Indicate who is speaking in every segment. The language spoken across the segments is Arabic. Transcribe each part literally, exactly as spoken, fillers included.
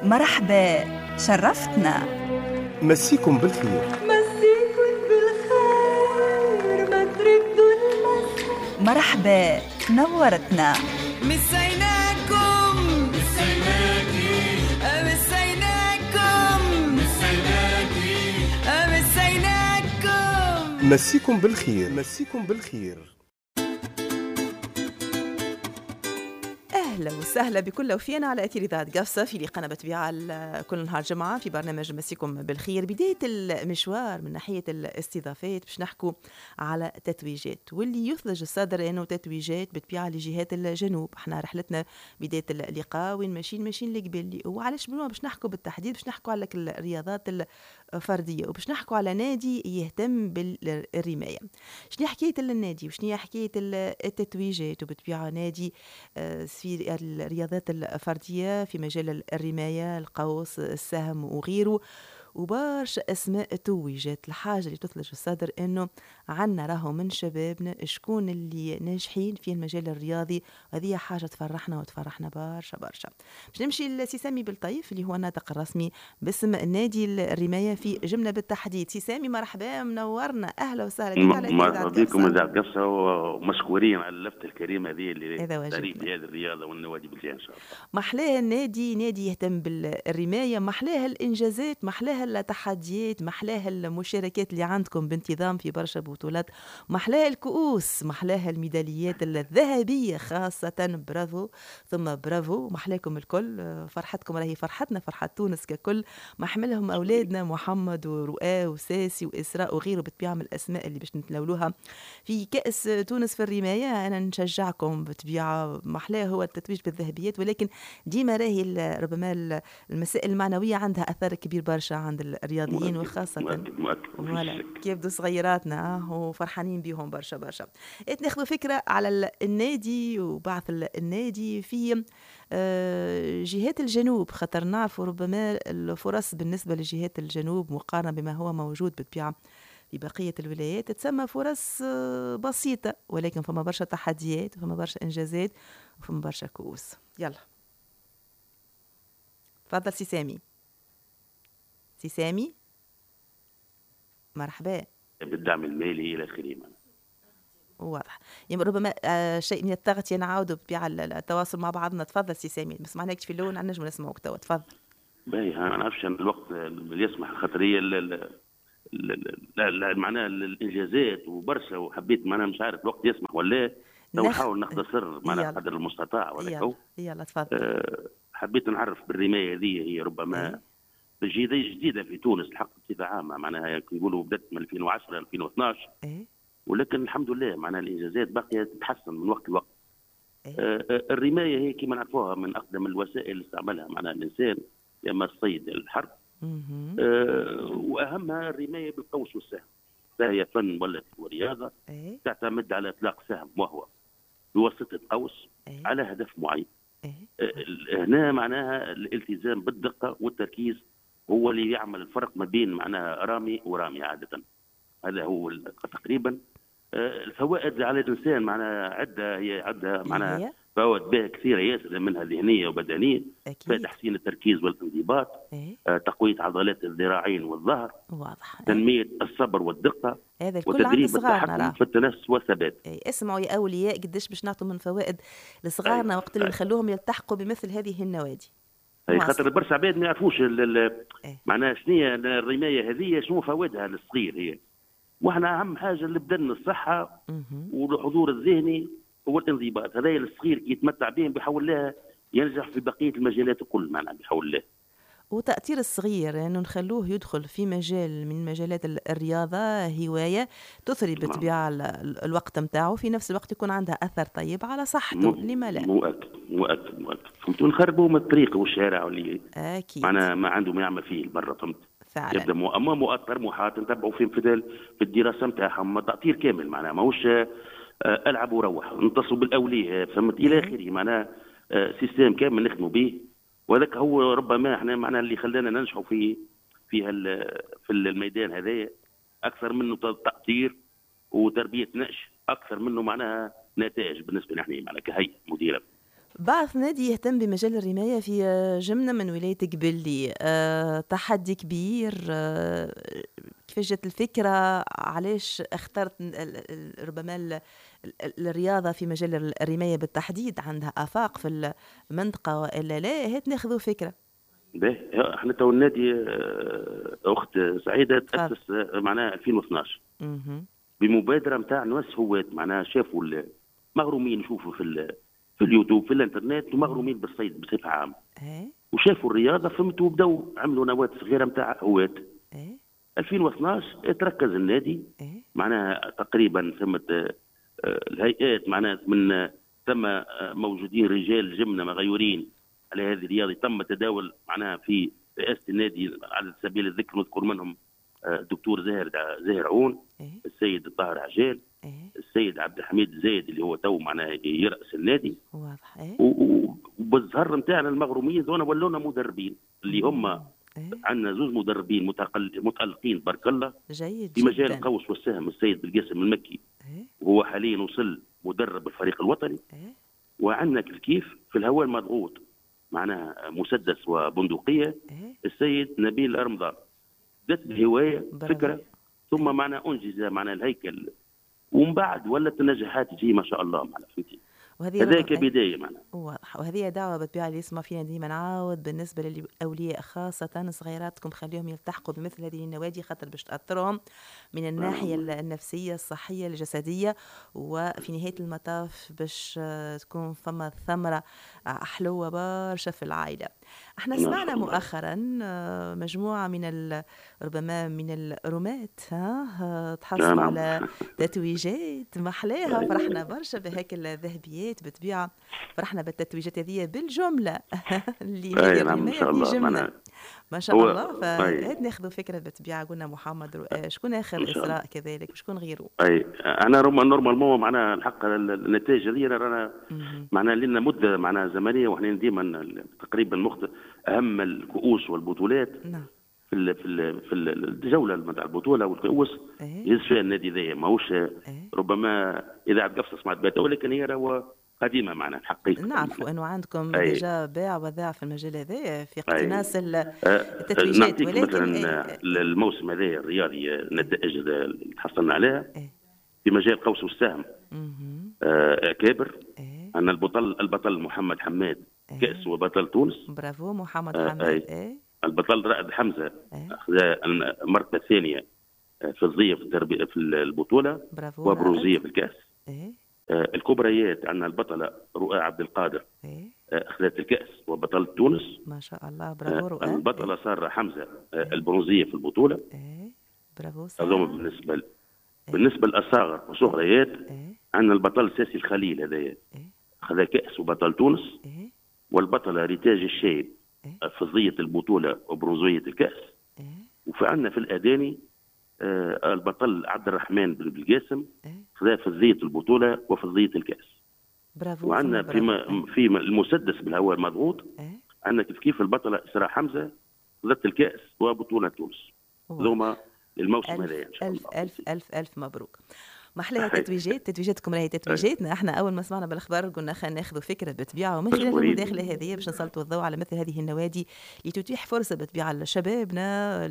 Speaker 1: مرحبا، شرفتنا.
Speaker 2: مسيكم بالخير.
Speaker 3: مسيكم بالخير، ما تردوا المسا.
Speaker 1: مرحبا، نورتنا.
Speaker 3: مسيناكم
Speaker 4: مسيناكي
Speaker 3: مسيناكم
Speaker 4: مسيناكي
Speaker 3: مسيناكم.
Speaker 2: مسيكم بالخير. مسيكم بالخير.
Speaker 5: أهلا وسهلا بكل وفينا على أثير إذاعة قفصة في لقاءنا بطبيعة كل نهار جمعة في برنامج مسيكم بالخير. بداية المشوار من ناحية الاستضافات باش نحكوا على تتويجات، واللي يثلج الصدر أنه تتويجات بطبيعة لجهات الجنوب. احنا رحلتنا بداية اللقاء وين ماشيين ماشيين لقبلي، وعلاش بنوع باش نحكوا بالتحديد باش نحكوا على الرياضات الفردية، وباش نحكوا على نادي يهتم بالرماية. شنو حكاية النادي وشنو حكاية التتويجات؟ وبطبيعة نادي في الرياضات الفردية في مجال الرماية، القوس، السهم وغيره، وبارش أسماء توجت. الحاجة اللي تثلج الصدر إنه عنا راهو من شبابنا شكون اللي ناجحين في المجال الرياضي، وهذه حاجة تفرحنا وتفرحنا برشا برشا. باش نمشي لسي سامي بالطيف اللي هو الناطق الرسمي باسم نادي الرماية في جملة بالتحديد. سي سامي مرحبا، منورنا، أهلا وسهلا بك على
Speaker 6: مرحبا بكم إذاعة قفصة، ومشكورين على اللفتة الكريمة هذه اللي تريد بهذه الرياضة والنوادي بالجاه إن شاء الله.
Speaker 5: محلاها النادي، نادي يهتم بالرماية، محلاها الإنجازات، محلاها التحديات، محلاها المشاركات اللي عندكم بانتظام في برشا بطولات، محلاها الكؤوس، محلاها الميداليات الذهبية خاصة. برافو ثم برافو، محلاكم الكل. فرحتكم راهي فرحتنا، فرحة تونس ككل. محملهم أولادنا محمد ورؤى وساسي وإسراء وغيره بطبيعة من الأسماء اللي باش نتناولوها في كأس تونس في الرماية. أنا نشجعكم بطبيعة. محلاه هو التتويج بالذهبيات، ولكن ديما راهي ربما المسائل المعنوية عندها أثر كبير برشا عند الرياضيين، وخاصة ولا كيبدو صغيراتنا وفرحانين بيهم برشا برشا. ناخذ فكرة على النادي وبعث النادي في جهات الجنوب، خاطر نعرفوا ربما الفرص بالنسبة لجهات الجنوب مقارنة بما هو موجود بالطبيعة في بقية الولايات تسمى فرص بسيطة، ولكن فما برشا تحديات وفما برشا إنجازات وفما برشا كؤوس. يلا تفضل سي سامي. سي سامي مرحبا.
Speaker 6: بالدعم المالي الى اخره.
Speaker 5: واضح، يعني ربما آه شيء من التغطية نعاودوا بطبيعة التواصل مع بعضنا. تفضل سي سامي، ما سمعناكش في اللون، نجم نسمعوك توا. تفضل.
Speaker 6: باهي، ما نعرفش الوقت اللي يسمح، خاطر هي لا معناها الانجازات وبرشا، وحبيت معناها مش عارف الوقت يسمح ولا لو نحاول نختصر معناها قدر المستطاع ولا
Speaker 5: يلا. يلا تفضل.
Speaker 6: أه حبيت نعرف بالرمايه هذه، هي ربما جديده جديده في تونس الحق بصفه عامه، معناها يقولوا بدات من ألفين وعشرة ألفين واثناش،
Speaker 5: إيه؟
Speaker 6: ولكن الحمد لله معناها الانجازات باقيه تتحسن من وقت لوقت. إيه؟ أه الرمايه هي كما نعرفوها من اقدم الوسائل اللي استعملها معناها الانسان، يا اما الصيد الحرب، أه واهمها الرمايه بالقوس والسهم، فهي فن ولا ورياضه
Speaker 5: إيه؟
Speaker 6: تعتمد على اطلاق سهم وهو بواسطه قوس
Speaker 5: إيه؟
Speaker 6: على هدف معين.
Speaker 5: إيه؟
Speaker 6: هنا معناها الالتزام بالدقة والتركيز هو اللي يعمل الفرق ما بين معناها رامي ورامي عادة. هذا هو تقريبا. الفوائد على الإنسان معناها عدة، هي عدة معناها فوائد بها كثيرة ياسر، منها ذهنية وبدنية، تحسين التركيز والانضباط،
Speaker 5: إيه؟
Speaker 6: تقوية عضلات الذراعين والظهر،
Speaker 5: واضح،
Speaker 6: تنمية الصبر والدقة،
Speaker 5: هذا الكل عند صغارنا
Speaker 6: في التنفس والثبات.
Speaker 5: إيه؟ اسمعوا يا أولياء قديش باش نعطوا من فوائد لصغارنا. أيه. وقت اللي نخلوهم يلتحقوا بمثل هذه النوادي.
Speaker 6: اي خاطر برشا عباد ما يعرفوش
Speaker 5: إيه؟
Speaker 6: معناها شنو هي الرمايه هذه، شنو فوائدها للصغير. هي واحنا اهم حاجه البدن، الصحه والحضور الذهني والانضباط، هذا الصغير كي يتمتع بهم بيحول لها ينجح في بقيه المجالات الكل، معناها بيحول لها.
Speaker 5: وتأثير الصغير انه يعني نخلوه يدخل في مجال من مجالات الرياضه، هوايه تثري بالطبيعه الوقت نتاعو، في نفس الوقت يكون عندها اثر طيب على صحته. لما لا؟
Speaker 6: مؤكد مؤكد مؤكد. فهمت، نخربوا من الطريق والشارع واللي
Speaker 5: اكيد
Speaker 6: معناها ما عنده ما يعمل فيه برا. فهمت،
Speaker 5: فعلا.
Speaker 6: يبدا مو اما مؤثر محاط نتبعوا فيه في في الدراسه نتاعهم تأثير كامل، معناها ماهوش العب وروح، نتصلوا بالاوليه. فهمت الى اخره، معناها سيستم كامل نخدموا به، وذاك هو ربما احنا معناها اللي خلانا ننجحوا في في في الميدان هذايا، اكثر منه تأثير وتربيه نشء، اكثر منه معناها نتائج بالنسبه لنا احنا معناها كهيئه مديره.
Speaker 5: بعث نادي يهتم بمجال الرماية في آه، جمنة من ولاية قبلي. أه تحدي كبير. أه كيفاش جات الفكرة؟ علاش اخترت ال- ال- ربما ال- ال- الرياضة في مجال الرماية بالتحديد؟ عندها آفاق في المنطقة وإلا لا؟ هات ناخذوا فكرة.
Speaker 6: باهي، احنا تو النادي آه، اخت سعيده
Speaker 5: تفضل.
Speaker 6: تاسس آه، معناها ألفين واثناش
Speaker 5: مهم.
Speaker 6: بمبادره نتاع ناس هوات، معناها شافوا المغرومين يشوفوا في ال- في اليوتيوب في الانترنت ومغرومين بالصيد بصفه عامه،
Speaker 5: ايه
Speaker 6: وشافوا الرياضه فهمت وبداوا عملوا نواه صغيره نتاع هوات.
Speaker 5: ايه
Speaker 6: ألفين واثناش تركز النادي
Speaker 5: ايه
Speaker 6: معناها تقريبا ثمت آه، آه، الهيئات معناها من آه، ثم آه، موجودين رجال جمنه مغيورين على هذه الرياضه، تم تداول معناها في رئاسه النادي على سبيل الذكر نذكر منهم آه، الدكتور زاهر زاهر عون،
Speaker 5: ايه
Speaker 6: السيد الطاهر عجال،
Speaker 5: ايه
Speaker 6: السيد عبد الحميد زايد اللي هو تو معناها يرأس النادي،
Speaker 5: واضح. ايه
Speaker 6: و- و- وبالظهر نتاعنا المغرومين ذونا ولونا مدربين اللي هم
Speaker 5: ايه
Speaker 6: عندنا زوز مدربين متقل- متألقين بارك الله
Speaker 5: جيد
Speaker 6: في مجال
Speaker 5: جدا.
Speaker 6: القوس والسهم، السيد بالقاسم المكي
Speaker 5: ايه
Speaker 6: وهو حاليا وصل مدرب الفريق الوطني.
Speaker 5: ايه
Speaker 6: وعندنا كيف كيف في الهواء المضغوط معناها مسدس وبندقيه
Speaker 5: ايه
Speaker 6: السيد نبيل رمضان، جت بهوايه
Speaker 5: برافو.
Speaker 6: فكره ثم معنا انجز معنا الهيكل ومن بعد ولت النجاحات تجي ما شاء الله معنا فهمتي.
Speaker 5: وهذه
Speaker 6: هذا
Speaker 5: ربما-
Speaker 6: كبدايه معنا.
Speaker 5: واضح. وهذه دعوة بالطبيعة اللي يسمع فينا ديما نعاود بالنسبة للأولياء خاصة صغيراتكم، خليهم يلتحقوا بمثل هذه النوادي خاطر باش تأثرهم من الناحية النفسية الصحية الجسدية، وفي نهاية المطاف باش آه، تكون فما ثمرة آه، حلوة برشا في العائلة. احنا
Speaker 6: ما شاء
Speaker 5: سمعنا
Speaker 6: الله.
Speaker 5: مؤخرا آه، مجموعة من ال- ربما من الرماة ها آه، تحصلوا
Speaker 6: نعم.
Speaker 5: على تتويجات محلاها، فرحنا برشا بهيك الذهبيات بالطبيعة، فرحنا بالتتويجات هذه بالجملة اللي
Speaker 6: أي
Speaker 5: نادي
Speaker 6: نعم، إن
Speaker 5: الرماية
Speaker 6: شاء
Speaker 5: في
Speaker 6: الله.
Speaker 5: جملة.
Speaker 6: معناها
Speaker 5: ما شاء
Speaker 6: هو-
Speaker 5: الله.
Speaker 6: أي.
Speaker 5: فهات ناخذوا فكرة بالطبيعة. قلنا محمد رؤى، شكون آخر
Speaker 6: إن شاء الله.
Speaker 5: إسراء كذلك وشكون غيره؟
Speaker 6: اي انا روما نورمالمون معناها الحق النتائج هذه رانا
Speaker 5: مهم.
Speaker 6: معناها لنا مده معناها زمنيه وحنا ديما تقريبا مخت... اهم الكؤوس والبطولات
Speaker 5: نعم.
Speaker 6: في ال... في ال... في الجوله نتاع البطوله والكؤوس
Speaker 5: إيه
Speaker 6: يهز فيها النادي ذا ماهوش
Speaker 5: إيه
Speaker 6: ربما اذاعه قفصه سمعت بها ولكن هي راهو قديمه معناها الحقيقه.
Speaker 5: نعرفوا انه عندكم
Speaker 6: أي.
Speaker 5: ديجا باع وذاع في المجال هذا في اقتناص ال-
Speaker 6: آه،
Speaker 5: التتويجات،
Speaker 6: نعطيك
Speaker 5: ولكن
Speaker 6: مثلا
Speaker 5: إيه
Speaker 6: الموسم هذا الرياضي النتائج اللي تحصلنا عليها
Speaker 5: إيه
Speaker 6: في مجال القوس والسهم
Speaker 5: مهم.
Speaker 6: آه، كابر
Speaker 5: إيه
Speaker 6: أن البطل البطل محمد حماد
Speaker 5: إيه.
Speaker 6: كأس وبطل تونس.
Speaker 5: برافو محمد
Speaker 6: آه،
Speaker 5: حماد.
Speaker 6: أي.
Speaker 5: إيه
Speaker 6: البطل رائد حمزة
Speaker 5: إيه
Speaker 6: أخذ المرتبة الثانية آه، فضية في التربية في البطولة
Speaker 5: برافو
Speaker 6: وبروزية
Speaker 5: رائد.
Speaker 6: في الكأس.
Speaker 5: إيه
Speaker 6: آه، الكبريات عندنا البطلة رؤى عبد القادر
Speaker 5: إيه
Speaker 6: آه، أخذت الكأس وبطل تونس.
Speaker 5: ما شاء الله.
Speaker 6: آه،
Speaker 5: برافو رؤى.
Speaker 6: البطلة سارة حمزة آه، البرونزية في البطولة.
Speaker 5: إيه برافو
Speaker 6: هذوما
Speaker 5: سارة.
Speaker 6: بالنسبة ل- بالنسبة للأصاغر وصغريات
Speaker 5: إيه
Speaker 6: عندنا البطل ساسي الخليل هذايا
Speaker 5: إيه
Speaker 6: أخذ كأس وبطل تونس،
Speaker 5: إيه
Speaker 6: والبطلة ريتاج الشايب
Speaker 5: إيه
Speaker 6: فضية البطولة وبرونزية الكأس.
Speaker 5: إيه
Speaker 6: وفي عندنا في الأداني آه، البطل عبد الرحمن بن بالقاسم
Speaker 5: إيه
Speaker 6: خذا فضية البطولة وفضية الكأس.
Speaker 5: برافو.
Speaker 6: وعندنا
Speaker 5: ثم
Speaker 6: في
Speaker 5: برافو.
Speaker 6: م- في م- المسدس بالهواء المضغوط
Speaker 5: إيه
Speaker 6: عندنا كيف كيف البطلة إسراء حمزة خذت الكأس وبطولة تونس.
Speaker 5: واضح.
Speaker 6: هذوما الموسم
Speaker 5: ألف
Speaker 6: هذا إن شاء
Speaker 5: ألف
Speaker 6: الله.
Speaker 5: ألف ألف ألف مبروك. محلاها
Speaker 6: صحيح.
Speaker 5: تتويجات، تتويجاتكم راهي تتويجاتنا. احنا اول ما سمعنا بالاخبار قلنا خلينا ناخذوا فكره بالطبيعه، ومن خلال
Speaker 6: مشكورين.
Speaker 5: المداخله هذه باش نسلطوا الضوء على مثل هذه النوادي لتتيح فرصه بالطبيعه لشبابنا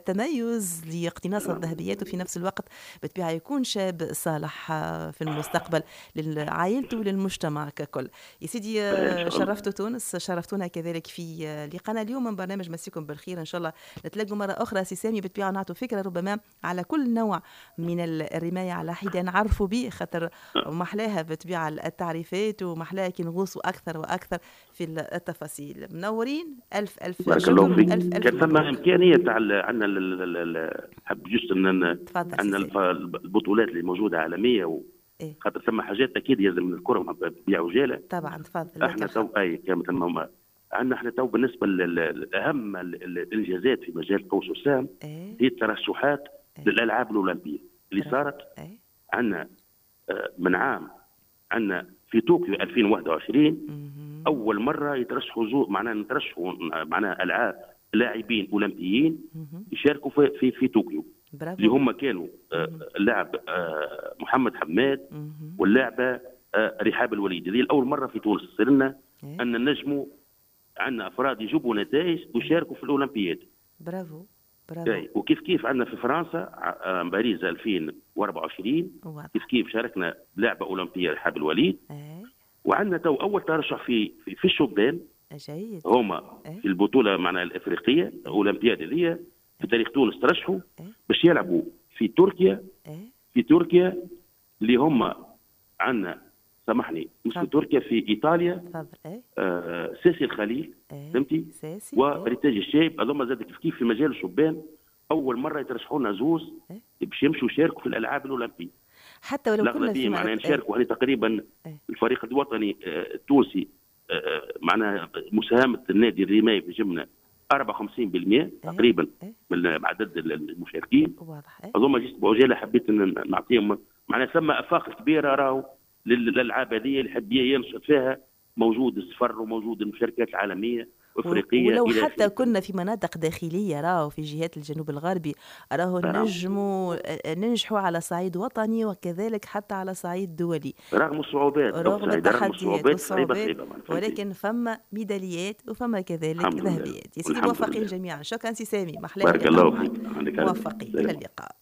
Speaker 5: للتميز لاقتناص الذهبيات، وفي نفس الوقت بالطبيعه يكون شاب صالح آه، في المستقبل لعائلته وللمجتمع ككل. يا سيدي آه، شرفتوا تونس، شرفتونا كذلك في آه، لقانا اليوم من برنامج مسيكم بالخير. ان شاء الله نتلاقوا مره اخرى سي سامي بالطبيعه نعطوا فكره ربما على كل نوع من الرمايه على حده نعرفوا به، خاطر محلاها بالطبيعه التعريفات ومحلاها كي نغوصوا اكثر واكثر في التفاصيل. منورين. الف الف
Speaker 6: بارك الله
Speaker 5: شكر.
Speaker 6: فيك.
Speaker 5: الف الف
Speaker 6: كان ثم
Speaker 5: مبروك.
Speaker 6: امكانيه تاع عندنا ال- ال- ال- حب جست ان
Speaker 5: تفضل
Speaker 6: عندنا
Speaker 5: سي
Speaker 6: الف- البطولات اللي موجوده عالميه و...
Speaker 5: إيه.
Speaker 6: خاطر ثم حاجات اكيد لازم نذكرهم بعجاله.
Speaker 5: طبعا تفضل.
Speaker 6: احنا تو اي كما تم عندنا احنا تو بالنسبه لاهم الانجازات في مجال القوس والسهم
Speaker 5: ايه
Speaker 6: هي الترشحات
Speaker 5: إيه.
Speaker 6: للالعاب الاولمبيه اللي
Speaker 5: برافو.
Speaker 6: صارت
Speaker 5: ايه
Speaker 6: عندنا آه، من عام عندنا في طوكيو ألفين وواحد وعشرين
Speaker 5: مهم.
Speaker 6: اول مره يترشحوا زو معناها نترشحوا معناها العاب لاعبين اولمبيين
Speaker 5: مهم.
Speaker 6: يشاركوا في في, في طوكيو
Speaker 5: برافو.
Speaker 6: اللي هم كانوا آه، اللاعب آه، محمد حماد
Speaker 5: مهم.
Speaker 6: واللاعبه آه، رحاب الوليد. هذه الاول مره في تونس تصير لنا
Speaker 5: إيه.
Speaker 6: ان نجموا عندنا افراد يجيبوا نتائج ويشاركوا في الاولمبياد.
Speaker 5: برافو برافو.
Speaker 6: أي. وكيف كيف عندنا في فرنسا ع- باريس ألفين وأربعة وعشرين
Speaker 5: واضح.
Speaker 6: كيف كيف شاركنا بلعبه اولمبيه رحاب الوليد.
Speaker 5: إيه.
Speaker 6: وعندنا تو اول ترشح في في, في الشبان
Speaker 5: جيد.
Speaker 6: هما
Speaker 5: إيه.
Speaker 6: في البطوله معنا الافريقيه الاولمبياد اللي هي في تاريخ تونس ترشحوا
Speaker 5: إيه.
Speaker 6: باش يلعبوا في تركيا.
Speaker 5: إيه.
Speaker 6: في تركيا اللي هما عندنا سامحني مش في
Speaker 5: تفضل.
Speaker 6: تركيا في ايطاليا.
Speaker 5: تفضل. إيه.
Speaker 6: آه ساسي الخليل
Speaker 5: إيه.
Speaker 6: فهمتي
Speaker 5: ساسي.
Speaker 6: وريتاج الشايب هذوما زاد كيف كيف في مجال الشبان اول مره يترشحوا لنا زوز
Speaker 5: إيه.
Speaker 6: باش يمشوا يشاركوا في الالعاب الاولمبيه.
Speaker 5: حتى ولو كنا
Speaker 6: الاغلبيه
Speaker 5: في
Speaker 6: معناها
Speaker 5: إيه.
Speaker 6: نشاركوا يعني تقريبا
Speaker 5: إيه.
Speaker 6: الفريق الوطني آه، التونسي آه، معناها مساهمه النادي الرماي في جمله أربعة وخمسين بالمئة تقريبا
Speaker 5: إيه.
Speaker 6: من عدد المشاركين.
Speaker 5: واضح. إيه.
Speaker 6: هذوما جيت بعجاله حبيت ان نعطيهم معناها ثم افاق كبيره راهو للالعاب هذه اللي يحب ينشط فيها موجود السفر وموجود المشاركات العالميه وافريقيه.
Speaker 5: ولو
Speaker 6: إلى
Speaker 5: حتى
Speaker 6: آخره.
Speaker 5: كنا في مناطق داخليه راهو في جهات الجنوب الغربي راهو
Speaker 6: راهو.
Speaker 5: نجموا ننجحوا على صعيد وطني وكذلك حتى على صعيد دولي
Speaker 6: رغم الصعوبات
Speaker 5: رغم
Speaker 6: رغم
Speaker 5: التحديات
Speaker 6: الصعوبات صعيبه
Speaker 5: والصعوبات،
Speaker 6: صعيبه معناها، فهمتي؟
Speaker 5: ولكن فما ميداليات وفما كذلك
Speaker 6: الحمد لله.
Speaker 5: ذهبيات. يا سيدي
Speaker 6: والحمد
Speaker 5: موفقين
Speaker 6: لله.
Speaker 5: جميعا. شكرا سي سامي، محلاه
Speaker 6: بارك
Speaker 5: اللقاء
Speaker 6: الله
Speaker 5: معك.
Speaker 6: فيك. عندك
Speaker 5: موفقين.
Speaker 6: سلام.
Speaker 5: الى اللقاء.